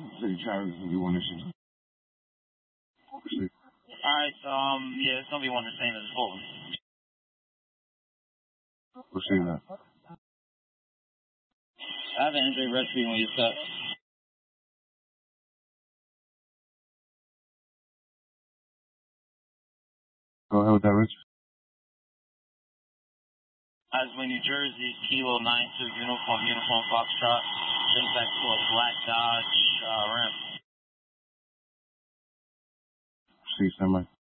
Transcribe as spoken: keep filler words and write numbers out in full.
City Travis will be one of them. Alright, so, um, yeah, it's gonna be one the same as before. Proceed that. I have an N J recipe when you're set. Go ahead with that, Rich. Asway, New Jersey, Kilo nine two, uniform, uniform, Foxtrot. Take back to a black Dodge uh, Ram. See, somebody.